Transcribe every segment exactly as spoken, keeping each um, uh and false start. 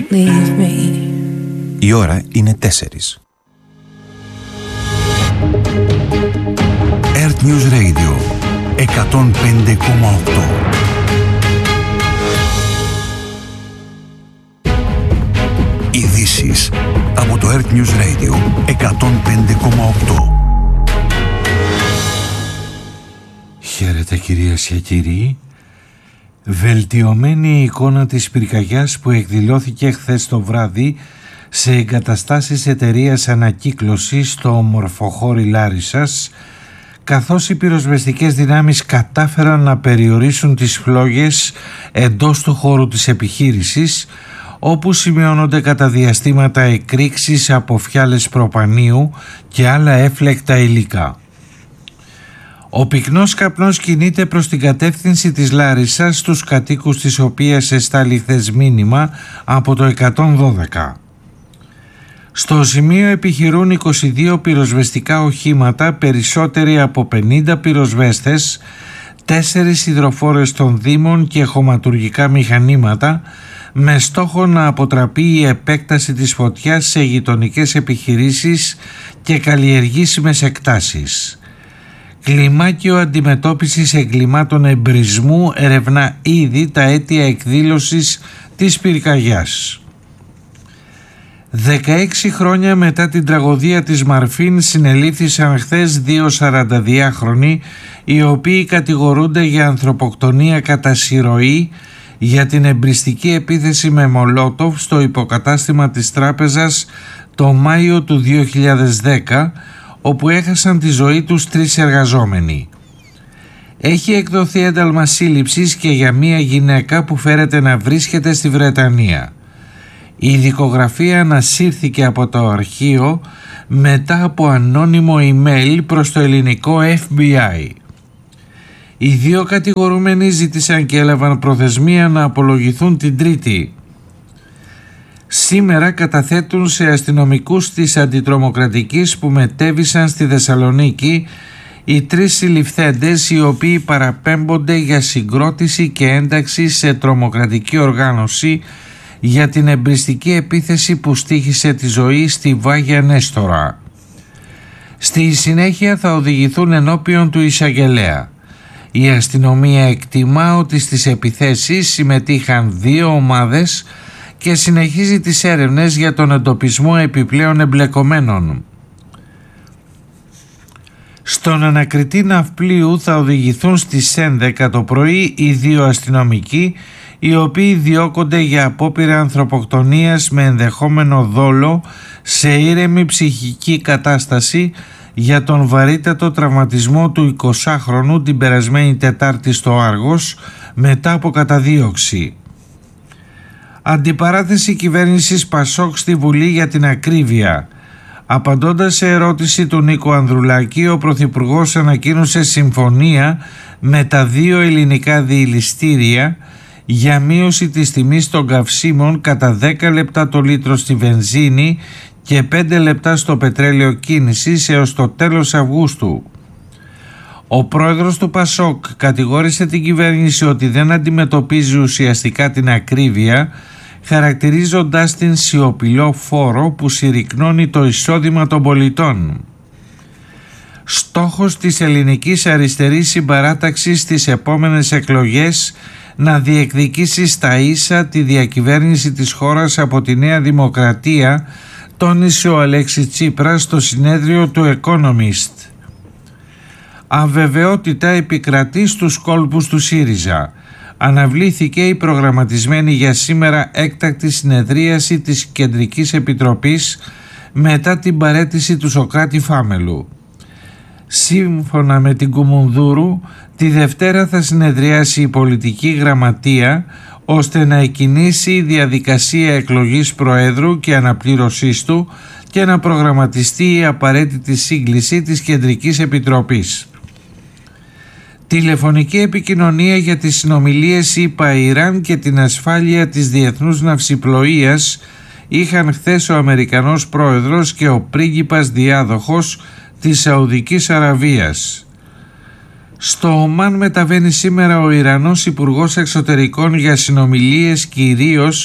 Don't leave me. Η ώρα είναι τέσσερις. Earth News Radio εκατόν πέντε κόμμα οκτώ. Ειδήσεις από το Earth News Radio εκατόν πέντε κόμμα οκτώ. Χαίρετε κυρίες και κύριοι. Βελτιωμένη η εικόνα της πυρκαγιάς που εκδηλώθηκε χθες το βράδυ σε εγκαταστάσεις εταιρείας ανακύκλωσης στο Μορφοχώρι Λάρισσας, καθώς οι πυροσβεστικές δυνάμεις κατάφεραν να περιορίσουν τις φλόγες εντός του χώρου της επιχείρησης, όπου σημειώνονται κατά διαστήματα εκρήξεις από φιάλες προπανίου και άλλα έφλεκτα υλικά. Ο πυκνός καπνός κινείται προς την κατεύθυνση της Λάρισσας, στους κατοίκους της οποίας εστάλει χθες μήνυμα από το εκατόν δώδεκα. Στο σημείο επιχειρούν είκοσι δύο πυροσβεστικά οχήματα, περισσότεροι από πενήντα πυροσβέστες, τέσσερις υδροφόρες των Δήμων και χωματουργικά μηχανήματα, με στόχο να αποτραπεί η επέκταση της φωτιάς σε γειτονικές επιχειρήσεις και καλλιεργήσιμες εκτάσεις. Κλιμάκιο αντιμετώπισης εγκλημάτων εμπρισμού ερευνά ήδη τα αίτια εκδήλωσης της πυρκαγιάς. δεκαέξι χρόνια μετά την τραγωδία της Μαρφίν συνελήφθησαν χθες δύο σαρανταδυάχρονοι, οι οποίοι κατηγορούνται για ανθρωποκτονία κατά συρροή για την εμπριστική επίθεση με μολότοφ στο υποκατάστημα της τράπεζας το Μάιο του δύο χιλιάδες δέκα, όπου έχασαν τη ζωή τους τρεις εργαζόμενοι. Έχει εκδοθεί ένταλμα σύλληψης και για μία γυναίκα που φέρεται να βρίσκεται στη Βρετανία. Η δικογραφία ανασύρθηκε από το αρχείο μετά από ανώνυμο email προς το ελληνικό εφ μπι άι. Οι δύο κατηγορούμενοι ζήτησαν και έλαβαν προθεσμία να απολογηθούν την Τρίτη. Σήμερα καταθέτουν σε αστυνομικούς της αντιτρομοκρατικής που μετέβησαν στη Θεσσαλονίκη οι τρεις συλληφθέντες, οι οποίοι παραπέμπονται για συγκρότηση και ένταξη σε τρομοκρατική οργάνωση για την εμπριστική επίθεση που στοίχησε τη ζωή στη Βάγια Νέστορα. Στη συνέχεια θα οδηγηθούν ενώπιον του εισαγγελέα. Η αστυνομία εκτιμά ότι στις επιθέσεις συμμετείχαν δύο ομάδες και συνεχίζει τις έρευνες για τον εντοπισμό επιπλέον εμπλεκομένων. Στον ανακριτή ναυπλίου θα οδηγηθούν στις έντεκα το πρωί οι δύο αστυνομικοί, οι οποίοι διώκονται για απόπειρα ανθρωποκτονίας με ενδεχόμενο δόλο σε ήρεμη ψυχική κατάσταση για τον βαρύτατο τραυματισμό του εικοσάχρονου την περασμένη Τετάρτη στο Άργος μετά από καταδίωξη. Αντιπαράθεση κυβέρνησης Πασόκ στη Βουλή για την ακρίβεια. Απαντώντας σε ερώτηση του Νίκου Ανδρουλάκη, ο Πρωθυπουργός ανακοίνωσε συμφωνία με τα δύο ελληνικά διηλιστήρια για μείωση της τιμής των καυσίμων κατά δέκα λεπτά το λίτρο στη βενζίνη και πέντε λεπτά στο πετρέλαιο κίνησης έως το τέλος Αυγούστου. Ο πρόεδρος του Πασόκ κατηγόρησε την κυβέρνηση ότι δεν αντιμετωπίζει ουσιαστικά την ακρίβεια, χαρακτηρίζοντας την σιωπηλό φόρο που συρρικνώνει το εισόδημα των πολιτών. Στόχος της ελληνικής αριστερής συμπαράταξης στις επόμενες εκλογές να διεκδικήσει στα ίσα τη διακυβέρνηση της χώρας από τη Νέα Δημοκρατία, τόνισε ο Αλέξης Τσίπρας στο συνέδριο του Economist. Αβεβαιότητα επικρατεί στους κόλπους του ΣΥΡΙΖΑ. Αναβλήθηκε η προγραμματισμένη για σήμερα έκτακτη συνεδρίαση της Κεντρικής Επιτροπής μετά την παραίτηση του Σωκράτη Φάμελου. Σύμφωνα με την Κουμουνδούρου, τη Δευτέρα θα συνεδριάσει η πολιτική γραμματεία ώστε να εκκινήσει η διαδικασία εκλογής Προέδρου και αναπλήρωσής του και να προγραμματιστεί η απαραίτητη σύγκληση της Κεντρικής Επιτροπής. Τηλεφωνική επικοινωνία για τις συνομιλίες ΗΠΑ-Ιράν και την ασφάλεια της διεθνούς ναυσιπλοείας είχαν χθες ο Αμερικανός πρόεδρος και ο πρίγκιπας διάδοχος της Σαουδικής Αραβίας. Στο Ομάν μεταβαίνει σήμερα ο Ιρανός Υπουργός Εξωτερικών για συνομιλίες κυρίως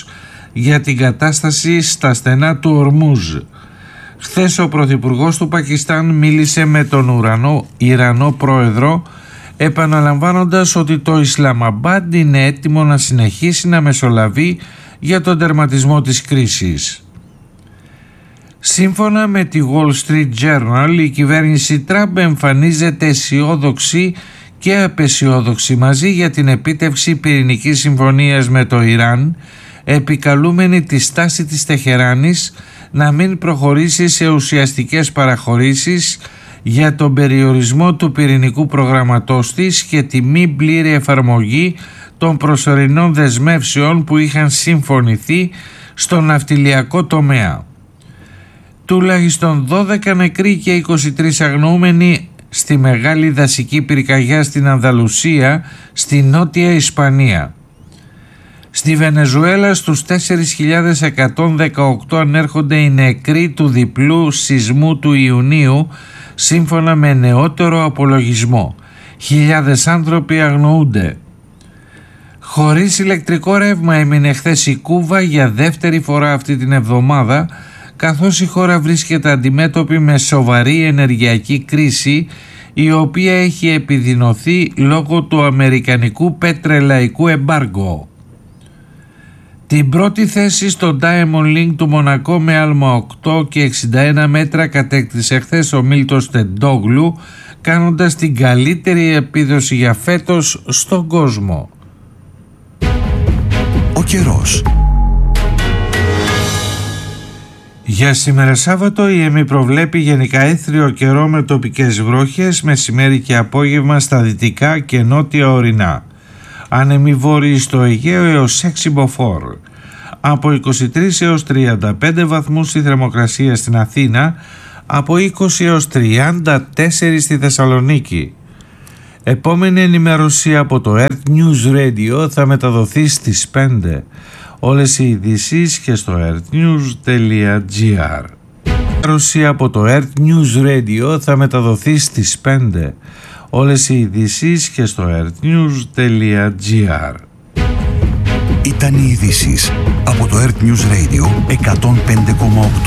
για την κατάσταση στα στενά του Ορμούζ. Χθες ο πρωθυπουργός του Πακιστάν μίλησε με τον ουρανό Ιρανό πρόεδρο, επαναλαμβάνοντας ότι το Ισλαμαμπάντ είναι έτοιμο να συνεχίσει να μεσολαβεί για τον τερματισμό της κρίσης. Σύμφωνα με τη Wall Street Journal, η κυβέρνηση Τραμπ εμφανίζεται αισιόδοξη και απεσιόδοξη μαζί για την επίτευξη πυρηνικής συμφωνίας με το Ιράν, επικαλούμενη τη στάση της Τεχεράνης να μην προχωρήσει σε ουσιαστικές παραχωρήσεις για τον περιορισμό του πυρηνικού προγραμματός της και τη μη πλήρη εφαρμογή των προσωρινών δεσμεύσεων που είχαν συμφωνηθεί στο ναυτιλιακό τομέα. Τουλάχιστον δώδεκα νεκροί και είκοσι τρεις αγνοούμενοι στη μεγάλη δασική πυρκαγιά στην Ανδαλουσία, στη Νότια Ισπανία. Στη Βενεζουέλα στους τέσσερις χιλιάδες εκατόν δεκαοκτώ ανέρχονται οι νεκροί του διπλού σεισμού του Ιουνίου, σύμφωνα με νεότερο απολογισμό. Χιλιάδες άνθρωποι αγνοούνται. Χωρίς ηλεκτρικό ρεύμα έμεινε χθες η Κούβα για δεύτερη φορά αυτή την εβδομάδα, καθώς η χώρα βρίσκεται αντιμέτωπη με σοβαρή ενεργειακή κρίση, η οποία έχει επιδεινωθεί λόγω του αμερικανικού πετρελαϊκού εμπάργκο. Την πρώτη θέση στο Diamond League του Μονακό με άλμα οκτώ και εξήντα ένα μέτρα κατέκτησε χθες ο Μίλτος Τεντόγλου, κάνοντας την καλύτερη επίδοση για φέτος στον κόσμο. Ο καιρός. Για σήμερα Σάββατο η ΕΜΗ προβλέπει γενικά έθριο καιρό με τοπικές βροχές μεσημέρι και απόγευμα στα δυτικά και νότια ορεινά. Άνεμοι βόρειοι στο Αιγαίο έως έξι μποφόρ. Από είκοσι τρεις έως τριάντα πέντε βαθμούς η θερμοκρασία στην Αθήνα, από είκοσι έως τριάντα τέσσερα στη Θεσσαλονίκη. Επόμενη ενημέρωση από το Earth News Radio θα μεταδοθεί στις πέντε. Όλες οι ειδήσεις και στο earthnews τελεία gr. Ενημέρωση από το Earth News Radio θα μεταδοθεί στις πέντε. Όλες οι ειδήσεις και στο earthnews τελεία gr. Ήταν οι ειδήσεις από το Earth News Radio εκατόν πέντε κόμμα οκτώ.